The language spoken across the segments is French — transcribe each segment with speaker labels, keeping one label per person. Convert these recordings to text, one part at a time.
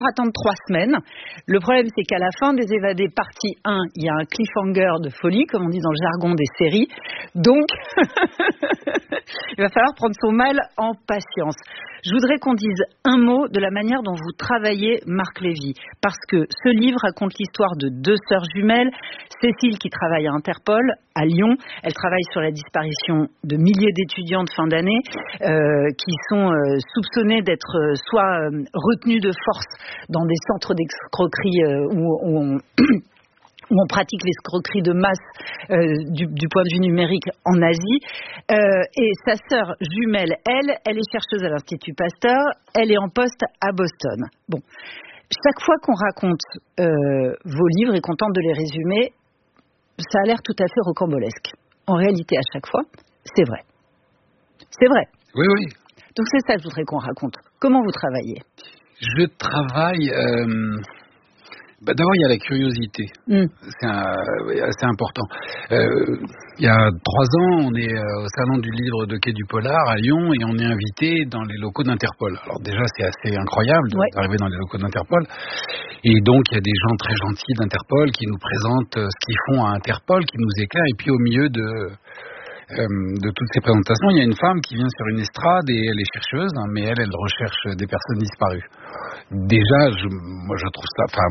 Speaker 1: attendre 3 semaines. Le problème, c'est qu'à la fin des Évadés partie 1, il y a un cliffhanger de folie, comme on dit dans le jargon des séries. Donc, il va falloir prendre son mal en patience. Je voudrais qu'on dise un mot de la manière dont vous travaillez, Marc Lévy, parce que ce livre raconte l'histoire de 2 sœurs jumelles. Cécile, qui travaille à Interpol, à Lyon. Elle travaille sur la disparition de milliers d'étudiants de fin d'année qui sont soupçonnés d'être soit retenus de force dans des centres d'escroquerie où on pratique l'escroquerie de masse du point de vue numérique en Asie. Et sa sœur jumelle, elle est chercheuse à l'Institut Pasteur, elle est en poste à Boston. Bon, chaque fois qu'on raconte vos livres et qu'on tente de les résumer, ça a l'air tout à fait rocambolesque. En réalité, à chaque fois, c'est vrai. C'est vrai.
Speaker 2: Oui, oui.
Speaker 1: Donc c'est ça que je voudrais qu'on raconte. Comment vous travaillez ?
Speaker 2: Je travaille... d'abord, il y a la curiosité. C'est assez important. Il y a 3 ans, on est au salon du livre de Quai du Polar à Lyon et on est invité dans les locaux d'Interpol. Alors déjà, c'est assez incroyable d'arriver dans les locaux d'Interpol. Et donc, il y a des gens très gentils d'Interpol qui nous présentent ce qu'ils font à Interpol, qui nous éclairent. Et puis, au milieu de toutes ces présentations, il y a une femme qui vient sur une estrade et elle est chercheuse, mais elle recherche des personnes disparues. Déjà, je trouve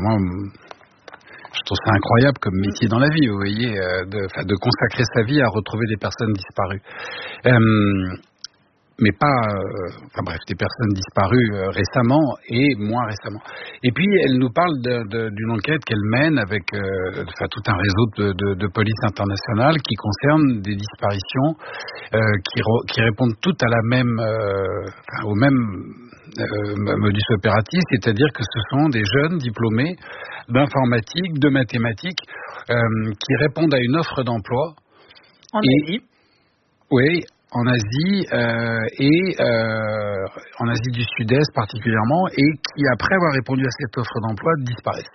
Speaker 2: ça incroyable comme métier dans la vie, vous voyez, de consacrer sa vie à retrouver des personnes disparues. Mais pas, des personnes disparues récemment et moins récemment. Et puis, elle nous parle d'une enquête qu'elle mène avec tout un réseau de police internationale qui concerne des disparitions qui répondent toutes à la même, au même modus operandi, c'est-à-dire que ce sont des jeunes diplômés d'informatique, de mathématiques, qui répondent à une offre d'emploi.
Speaker 1: En Asie ?
Speaker 2: Oui. En Asie en Asie du Sud-Est particulièrement, et qui, après avoir répondu à cette offre d'emploi, disparaissent.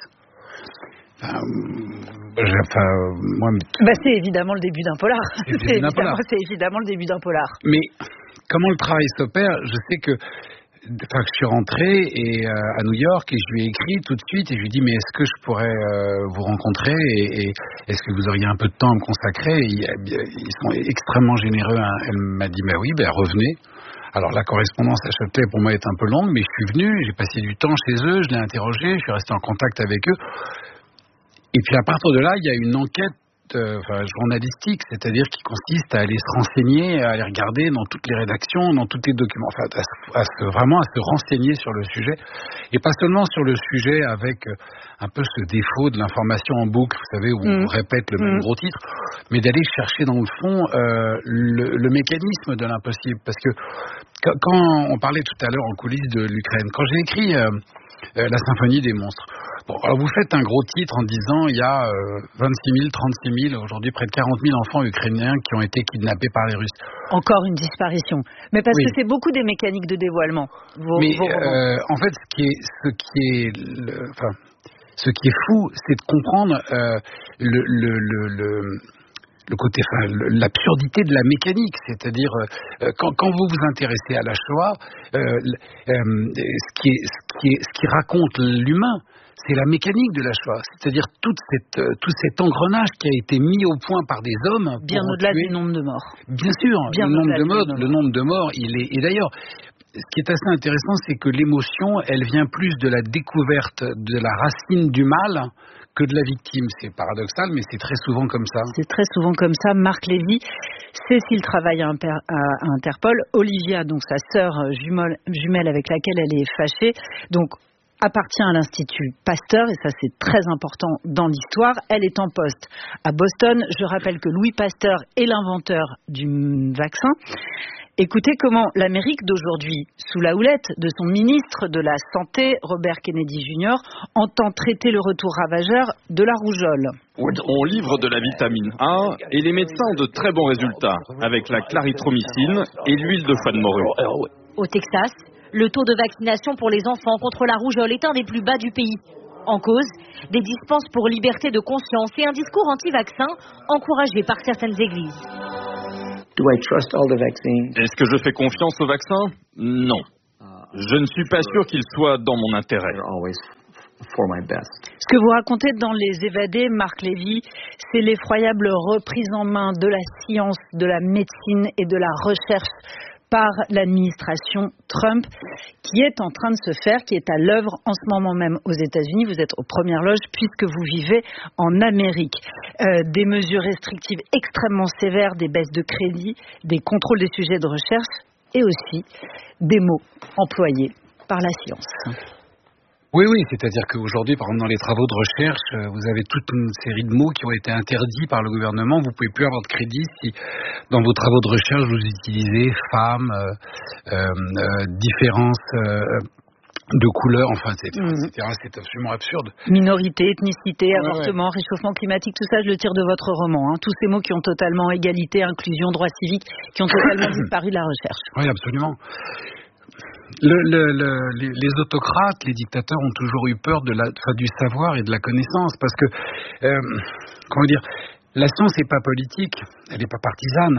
Speaker 1: C'est évidemment le début d'un polar. C'est évidemment le début d'un polar.
Speaker 2: Mais comment le travail s'opère ? Je sais que je suis rentré à New York et je lui ai écrit tout de suite et je lui ai dit mais est-ce que je pourrais vous rencontrer et est-ce que vous auriez un peu de temps à me consacrer ? Ils sont extrêmement généreux. Hein. Elle m'a dit oui, revenez. Alors la correspondance à Châtelet pour moi est un peu longue, mais je suis venu, j'ai passé du temps chez eux, je l'ai interrogé, je suis resté en contact avec eux. Et puis à partir de là, il y a une enquête journalistique, c'est-à-dire qui consiste à aller se renseigner, à aller regarder dans toutes les rédactions, dans tous les documents, vraiment à se renseigner sur le sujet, et pas seulement sur le sujet avec un peu ce défaut de l'information en boucle, vous savez, où on répète le même gros titre, mais d'aller chercher dans le fond le mécanisme de l'impossible. Parce que quand on parlait tout à l'heure en coulisses de l'Ukraine, quand j'ai écrit la symphonie des monstres, alors vous faites un gros titre en disant il y a 26 000, 36 000, aujourd'hui près de 40 000 enfants ukrainiens qui ont été kidnappés par les Russes.
Speaker 1: Encore une disparition. Mais parce que c'est beaucoup des mécaniques de dévoilement.
Speaker 2: En fait, ce qui est fou, c'est de comprendre le côté, l'absurdité de la mécanique, c'est-à-dire quand vous vous intéressez à la Shoah, ce qui raconte l'humain, c'est la mécanique de la Shoah, c'est-à-dire tout cet engrenage qui a été mis au point par des hommes.
Speaker 1: Bien au-delà du nombre de morts.
Speaker 2: Bien sûr, le nombre de morts, et d'ailleurs, ce qui est assez intéressant, c'est que l'émotion, elle vient plus de la découverte de la racine du mal que de la victime. C'est paradoxal, mais c'est très souvent comme ça.
Speaker 1: C'est très souvent comme ça. Marc Lévy, Cécile travaille à Interpol. Olivia, donc sa sœur jumelle avec laquelle elle est fâchée, donc appartient à l'Institut Pasteur, et ça c'est très important dans l'histoire. Elle est en poste à Boston. Je rappelle que Louis Pasteur est l'inventeur du vaccin. Écoutez comment l'Amérique d'aujourd'hui, sous la houlette de son ministre de la Santé, Robert Kennedy Jr., entend traiter le retour ravageur de la rougeole.
Speaker 3: On livre de la vitamine A et les médecins ont de très bons résultats avec la clarithromycine et l'huile de foie de morue.
Speaker 4: Au Texas, le taux de vaccination pour les enfants contre la rougeole est un des plus bas du pays. En cause, des dispenses pour liberté de conscience et un discours anti-vaccin encouragé par certaines églises.
Speaker 3: Est-ce que je fais confiance au vaccin ? Non. Je ne suis pas sûr qu'il soit dans mon intérêt.
Speaker 1: Ce que vous racontez dans Les Évadés, Marc Lévy, c'est l'effroyable reprise en main de la science, de la médecine et de la recherche par l'administration Trump, qui est en train de se faire, qui est à l'œuvre en ce moment même aux États-Unis. Vous êtes aux premières loges puisque vous vivez en Amérique. Des mesures restrictives extrêmement sévères, des baisses de crédit, des contrôles des sujets de recherche et aussi des mots employés par la science.
Speaker 2: Oui, c'est-à-dire qu'aujourd'hui, par exemple, dans les travaux de recherche, vous avez toute une série de mots qui ont été interdits par le gouvernement. Vous ne pouvez plus avoir de crédit si, dans vos travaux de recherche, vous utilisez femmes, différence de couleur, enfin, etc. C'est absolument absurde.
Speaker 1: Minorité, ethnicité, avortement, réchauffement climatique, tout ça, je le tire de votre roman. Tous ces mots qui ont totalement égalité, inclusion, droit civique, qui ont totalement disparu de la recherche.
Speaker 2: Oui, absolument. Les autocrates, les dictateurs ont toujours eu peur du savoir et de la connaissance, parce que, la science n'est pas politique, elle n'est pas partisane.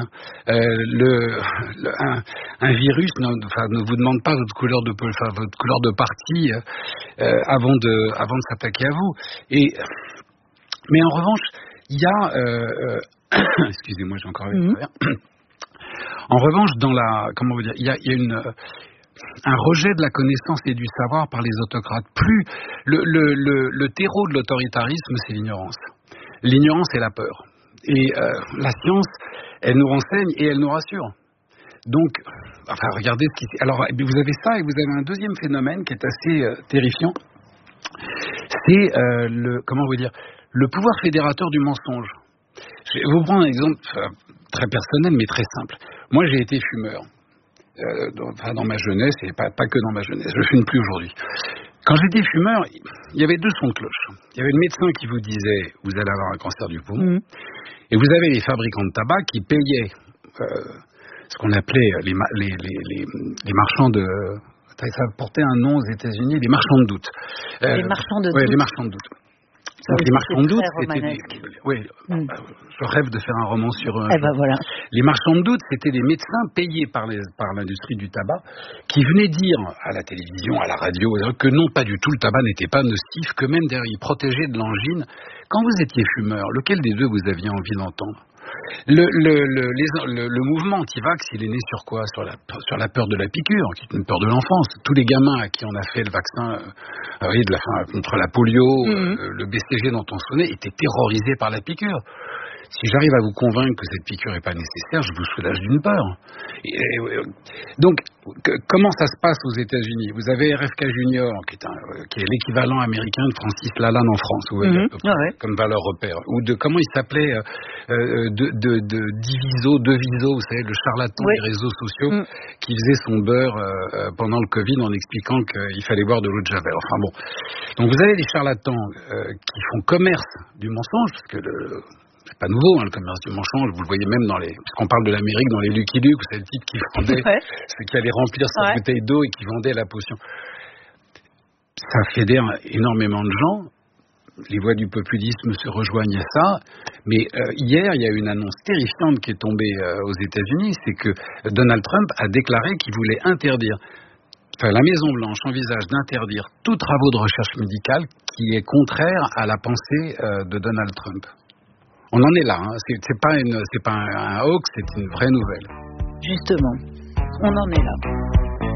Speaker 2: Un virus ne vous demande pas votre couleur de parti avant de s'attaquer à vous. Mais en revanche, il y a, excusez-moi, j'ai encore eu En revanche, il y a un rejet de la connaissance et du savoir par les autocrates. Plus le terreau de l'autoritarisme, c'est l'ignorance. L'ignorance et la peur. Et la science, elle nous renseigne et elle nous rassure. Donc, regardez ce qui... Alors, vous avez ça et vous avez un deuxième phénomène qui est assez terrifiant. C'est le pouvoir fédérateur du mensonge. Je vais vous prendre un exemple très personnel mais très simple. Moi, j'ai été fumeur. Dans ma jeunesse, et pas que dans ma jeunesse, je ne fume plus aujourd'hui. Quand j'étais fumeur, il y avait deux sons de cloche. Il y avait le médecin qui vous disait « vous allez avoir un cancer du poumon », et vous avez les fabricants de tabac qui payaient ce qu'on appelait les marchands de... Ça portait un nom aux États-Unis, les marchands de doute.
Speaker 1: Les marchands de doute.
Speaker 2: Oui, les marchands de doute. Donc, les marchands de doute, je rêve de faire un roman sur eux.
Speaker 1: Voilà.
Speaker 2: Les marchands de doute, c'était des médecins payés par l'industrie du tabac qui venaient dire à la télévision, à la radio, que non, pas du tout, le tabac n'était pas nocif, que même derrière, il protégeait de l'angine. Quand vous étiez fumeur, lequel des deux vous aviez envie d'entendre ? Le mouvement anti-vax, il est né sur quoi ? Sur la peur de la piqûre, qui est une peur de l'enfance. Tous les gamins à qui on a fait le vaccin contre la polio, le BCG dont on se souvenait, étaient terrorisés par la piqûre. Si j'arrive à vous convaincre que cette piqûre n'est pas nécessaire, je vous soulage d'une peur. Donc, comment ça se passe aux États-Unis ? Vous avez RFK Junior, qui est l'équivalent américain de Francis Lalanne en France, vous voyez, comme valeur repère. Ou comment il s'appelait Diviso, vous savez, le charlatan des réseaux sociaux, qui faisait son beurre pendant le Covid en expliquant qu'il fallait boire de l'eau de Javel. Enfin bon. Donc vous avez des charlatans qui font commerce du mensonge, parce que c'est pas nouveau, le commerce du mensonge, vous le voyez même puisqu'on parle de l'Amérique, dans les Lucky Luke, c'est le type qui vendait, ceux qui allaient remplir sa bouteille d'eau et qui vendait la potion. Ça fédère énormément de gens, les voix du populisme se rejoignent à ça, mais hier, il y a une annonce terrifiante qui est tombée aux États-Unis, c'est que Donald Trump a déclaré qu'il voulait interdire, la Maison-Blanche envisage d'interdire tous travaux de recherche médicale qui est contraire à la pensée de Donald Trump. On en est là, c'est pas un hoax, c'est une vraie nouvelle.
Speaker 1: Justement, on en est là.